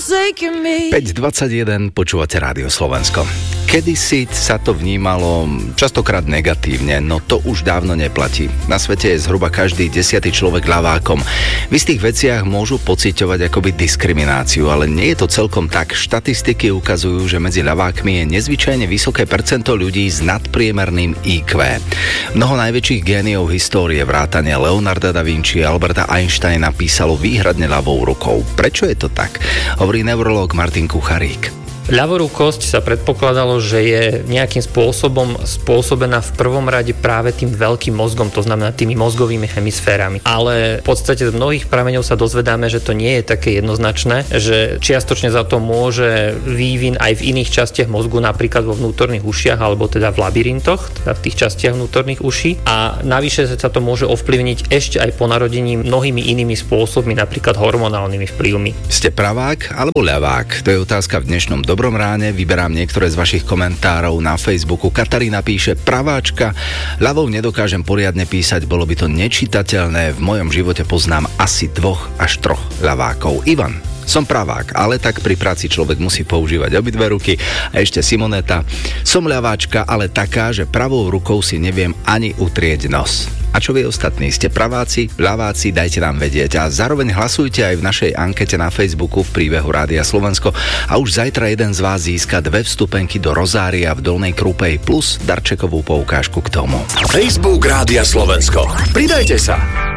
5:21, počúvate Rádio Slovensko. Kedysi sa to vnímalo častokrát negatívne, no to už dávno neplatí. Na svete je zhruba každý 10. človek ľavákom. V istých veciach môžu pociťovať akoby diskrimináciu, ale nie je to celkom tak. Štatistiky ukazujú, že medzi ľavákmi je nezvyčajne vysoké percento ľudí s nadpriemerným IQ. Mnoho najväčších géniov histórie vrátane Leonarda da Vinci a Alberta Einsteina písalo výhradne ľavou rukou. Prečo je to tak? Hovorí neurológ Martin Kucharík. Ľavorukosť sa predpokladalo, že je nejakým spôsobom spôsobená v prvom rade práve tým veľkým mozgom, to znamená tými mozgovými hemisférami. Ale v podstate z mnohých prameňov sa dozvedáme, že to nie je také jednoznačné, že čiastočne za to môže vývin aj v iných častiach mozgu, napríklad vo vnútorných ušiach alebo teda v labyrintoch, teda v tých častiach vnútorných uší. A navyše sa to môže ovplyvniť ešte aj po narodení mnohými inými spôsobmi, napríklad hormonálnymi vplyvmi. Ste pravák alebo ľavák? To je otázka v dnešnom Dobrom ráne, vyberám niektoré z vašich komentárov na Facebooku. Katarína píše: praváčka, ľavou nedokážem poriadne písať, bolo by to nečitateľné, v mojom živote poznám asi 2 až 3 ľavákov. Ivan: som pravák, ale tak pri práci človek musí používať obidve ruky. A ešte Simoneta: som ľaváčka, ale taká, že pravou rukou si neviem ani utrieť nos. A čo vy ostatní? Ste praváci, ľaváci? Dajte nám vedieť. A zároveň hlasujte aj v našej ankete na Facebooku v príbehu Rádia Slovensko. A už zajtra jeden z vás získa 2 vstupenky do Rozária v Dolnej Krúpej plus darčekovú poukážku k tomu. Facebook Rádia Slovensko. Pridajte sa.